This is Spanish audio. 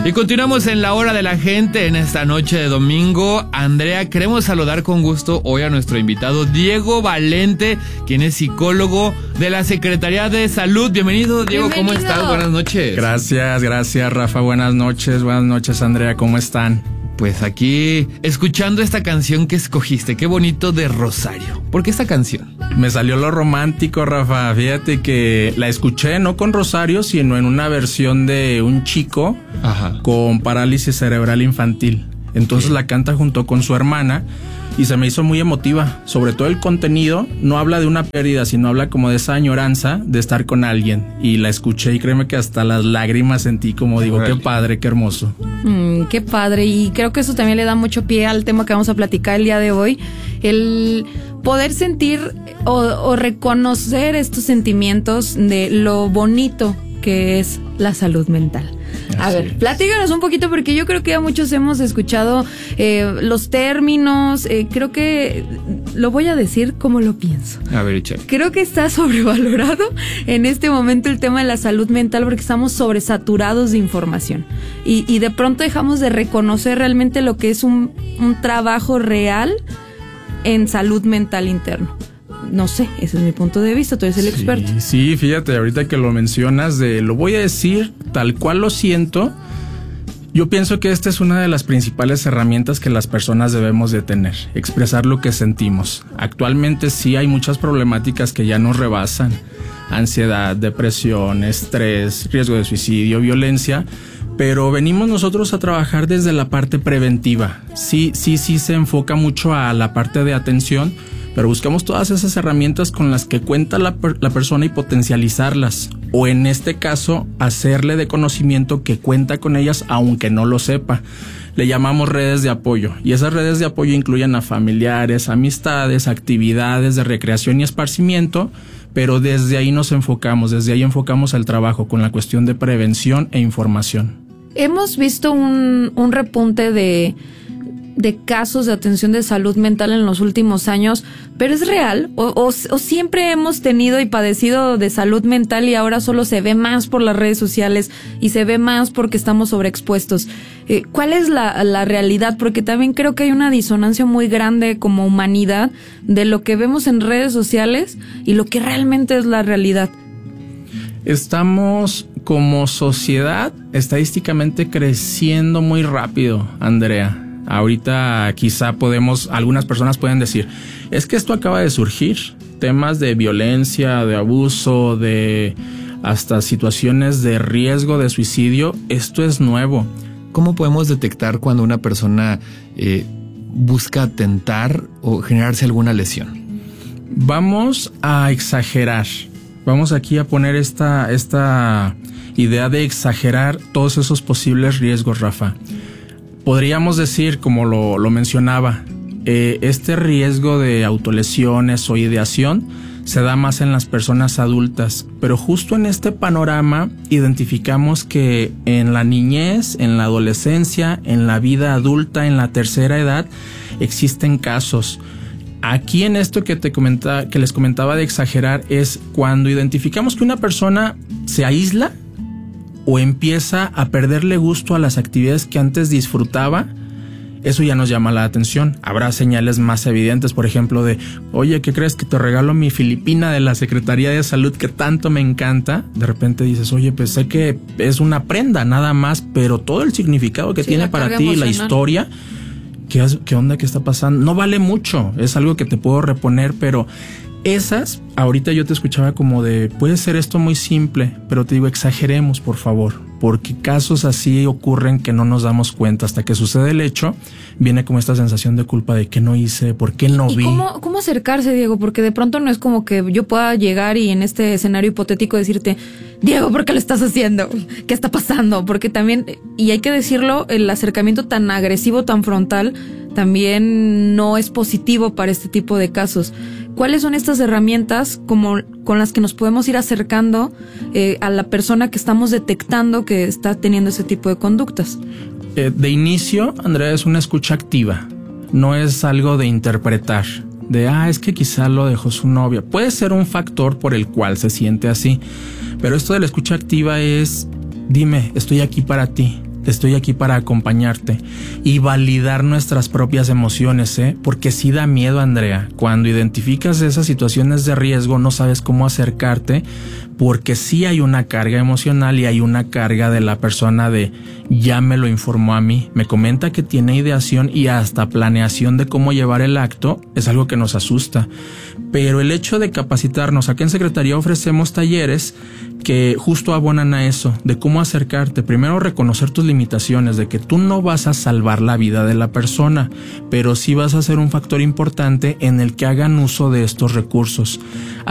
Y continuamos en la hora de la gente en esta noche de domingo. Andrea, queremos saludar con gusto hoy a nuestro invitado Diego Valente, quien es psicólogo de la Secretaría de Salud. Bienvenido, Diego. ¿Cómo estás? Buenas noches. Gracias, Rafa. Buenas noches, Andrea. ¿Cómo están? Pues aquí, escuchando esta canción que escogiste, qué bonito, de Rosario. ¿Por qué esta canción? Me salió lo romántico, Rafa. Fíjate que la escuché no con Rosario, sino en una versión de un chico con parálisis cerebral infantil. Entonces la canta junto con su hermana y se me hizo muy emotiva. Sobre todo el contenido no habla de una pérdida, sino habla como de esa añoranza de estar con alguien. Y la escuché y créeme que hasta las lágrimas sentí, como digo, qué padre, qué hermoso. Qué padre, y creo que eso también le da mucho pie al tema que vamos a platicar el día de hoy. El poder sentir o reconocer estos sentimientos de lo bonito que es la salud mental. A ver, platícanos un poquito, porque yo creo que ya muchos hemos escuchado los términos. Creo que lo voy a decir como lo pienso. A ver, échale. Creo que está sobrevalorado en este momento el tema de la salud mental, porque estamos sobresaturados de información y de pronto dejamos de reconocer realmente lo que es un trabajo real en salud mental interno. No sé, ese es mi punto de vista, tú eres el experto. Sí, fíjate, ahorita que lo mencionas, lo voy a decir tal cual lo siento. Yo pienso que esta es una de las principales herramientas que las personas debemos de tener, expresar lo que sentimos. Actualmente sí hay muchas problemáticas que ya nos rebasan: ansiedad, depresión, estrés, riesgo de suicidio, violencia. Pero venimos nosotros a trabajar desde la parte preventiva. Sí se enfoca mucho a la parte de atención, pero buscamos todas esas herramientas con las que cuenta la persona y potencializarlas. O en este caso, hacerle de conocimiento que cuenta con ellas aunque no lo sepa. Le llamamos redes de apoyo. Y esas redes de apoyo incluyen a familiares, amistades, actividades de recreación y esparcimiento. Pero desde ahí nos enfocamos, desde ahí enfocamos el trabajo con la cuestión de prevención e información. Hemos visto un repunte de casos de atención de salud mental en los últimos años, pero ¿es real? ¿O siempre hemos tenido y padecido de salud mental y ahora solo se ve más por las redes sociales y se ve más porque estamos sobreexpuestos? ¿Cuál es la realidad? Porque también creo que hay una disonancia muy grande como humanidad de lo que vemos en redes sociales y lo que realmente es la realidad. Estamos como sociedad estadísticamente creciendo muy rápido, Andrea. Ahorita quizá algunas personas pueden decir, es que esto acaba de surgir, temas de violencia, de abuso, de hasta situaciones de riesgo de suicidio, esto es nuevo. ¿Cómo podemos detectar cuando una persona busca atentar o generarse alguna lesión? Vamos a exagerar. Vamos aquí a poner esta idea de exagerar todos esos posibles riesgos, Rafa. Podríamos decir, como lo mencionaba, este riesgo de autolesiones o ideación se da más en las personas adultas, pero justo en este panorama identificamos que en la niñez, en la adolescencia, en la vida adulta, en la tercera edad, existen casos. Aquí en esto que les comentaba de exagerar es cuando identificamos que una persona se aísla o empieza a perderle gusto a las actividades que antes disfrutaba. Eso ya nos llama la atención. Habrá señales más evidentes, por ejemplo, de oye, ¿qué crees que te regalo mi Filipina de la Secretaría de Salud que tanto me encanta? De repente dices, oye, pues sé que es una prenda nada más, pero todo el significado que tiene para ti, la historia, ¿qué onda? ¿Qué está pasando? No vale mucho, es algo que te puedo reponer, pero esas, ahorita yo te escuchaba como de, puede ser esto muy simple, pero te digo, exageremos, por favor, porque casos así ocurren que no nos damos cuenta hasta que sucede el hecho, viene como esta sensación de culpa de qué no hice, por qué no vi. ¿Cómo acercarse, Diego? Porque de pronto no es como que yo pueda llegar y en este escenario hipotético decirte, Diego, ¿por qué lo estás haciendo? ¿Qué está pasando? Porque también, y hay que decirlo, el acercamiento tan agresivo, tan frontal, también no es positivo para este tipo de casos. ¿Cuáles son estas herramientas con las que nos podemos ir acercando a la persona que estamos detectando que está teniendo ese tipo de conductas? De inicio, Andrea, es una escucha activa. No es algo de interpretar. Es que quizá lo dejó su novia. Puede ser un factor por el cual se siente así. Pero esto de la escucha activa es, dime, estoy aquí para ti. estoy aquí para acompañarte y validar nuestras propias emociones, porque sí da miedo, Andrea. Cuando identificas esas situaciones de riesgo, no sabes cómo acercarte, porque sí hay una carga emocional y hay una carga de la persona de ya me lo informó a mí, me comenta que tiene ideación y hasta planeación de cómo llevar el acto. Es algo que nos asusta, pero el hecho de capacitarnos, aquí en Secretaría ofrecemos talleres que justo abonan a eso, de cómo acercarte. Primero, reconocer tus limitaciones, de que tú no vas a salvar la vida de la persona, pero sí vas a ser un factor importante en el que hagan uso de estos recursos.